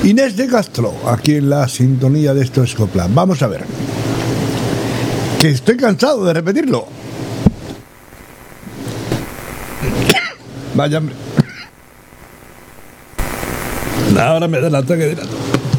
Inés de Castro, aquí en la sintonía de Esto es Copla. Vamos a ver. Que estoy cansado de repetirlo. Vaya, hombre. Ahora me da el ataque de la...